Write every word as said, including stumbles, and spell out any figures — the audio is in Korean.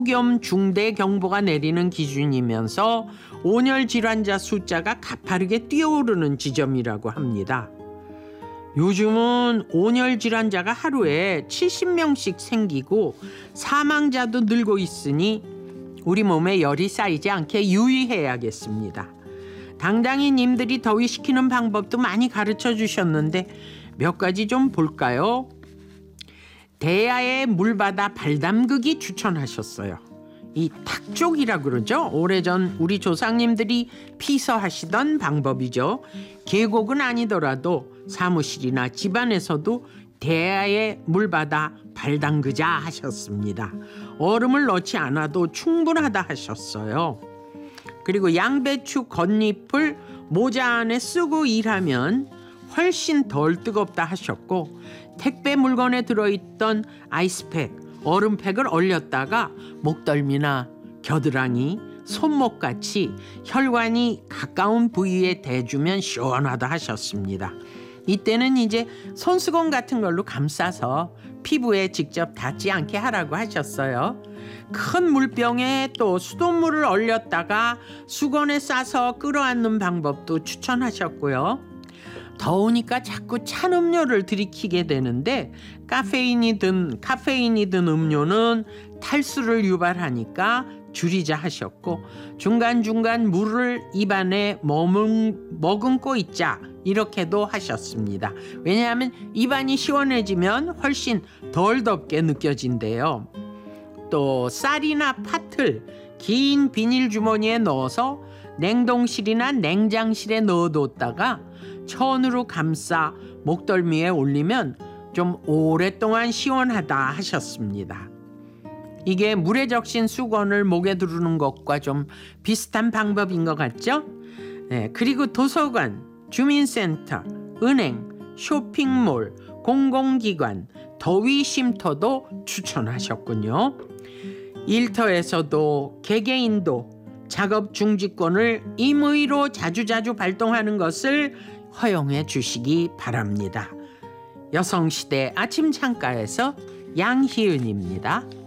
겸 중대 경보가 내리는 기준이면서 온열 질환자 숫자가 가파르게 뛰어오르는 지점이라고 합니다. 요즘은 온열 질환자가 하루에 칠십 명씩 생기고 사망자도 늘고 있으니 우리 몸에 열이 쌓이지 않게 유의해야겠습니다. 당당히 님들이 더위 식히는 방법도 많이 가르쳐 주셨는데 몇 가지 좀 볼까요? 대야의 물바다 발담그기 추천하셨어요. 이 탁족이라 그러죠. 오래전 우리 조상님들이 피서하시던 방법이죠. 계곡은 아니더라도 사무실이나 집안에서도 대야의 물바다 발담그자 하셨습니다. 얼음을 넣지 않아도 충분하다 하셨어요. 그리고 양배추 겉잎을 모자 안에 쓰고 일하면 훨씬 덜 뜨겁다 하셨고, 택배 물건에 들어있던 아이스팩, 얼음팩을 얼렸다가 목덜미나 겨드랑이, 손목같이 혈관이 가까운 부위에 대주면 시원하다 하셨습니다. 이때는 이제 손수건 같은 걸로 감싸서 피부에 직접 닿지 않게 하라고 하셨어요. 큰 물병에 또 수돗물을 얼렸다가 수건에 싸서 끌어안는 방법도 추천하셨고요. 더우니까 자꾸 찬 음료를 들이키게 되는데 카페인이 든 카페인이 든 음료는 탈수를 유발하니까 줄이자 하셨고, 중간중간 물을 입안에 머문, 머금고 있자 이렇게도 하셨습니다. 왜냐하면 입안이 시원해지면 훨씬 덜 덥게 느껴진대요. 또 쌀이나 팥을 긴 비닐 주머니에 넣어서 냉동실이나 냉장실에 넣어뒀다가 천으로 감싸 목덜미에 올리면 좀 오랫동안 시원하다 하셨습니다. 이게 물에 적신 수건을 목에 두르는 것과 좀 비슷한 방법인 것 같죠? 네, 그리고 도서관, 주민센터, 은행, 쇼핑몰, 공공기관, 더위 쉼터도 추천하셨군요. 일터에서도 개개인도 작업 중지권을 임의로 자주자주 발동하는 것을 허용해 주시기 바랍니다. 여성시대 아침 창가에서 양희은입니다.